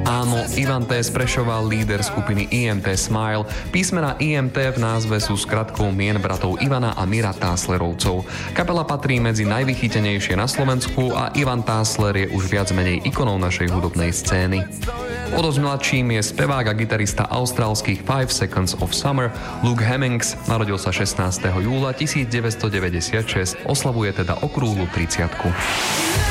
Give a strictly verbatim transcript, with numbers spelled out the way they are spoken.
Áno, Ivan T. z Prešova, líder skupiny í em té Smile. Písmena í em té v názve sú skratkou mien bratov Ivana a Mira Táslerovcov. Kapela patrí medzi najvychytenejšie na Slovensku a Ivan Tásler je už viac menej ikonou našej hudobnej scény. O dosť mladším je spevák a gitarista austrálskych Five Seconds of Summer Luke Hemmings. Narodil sa šestnásteho júla tisícdeväťstodeväťdesiatšesť, oslavuje teda okrúhlu tridsiatku.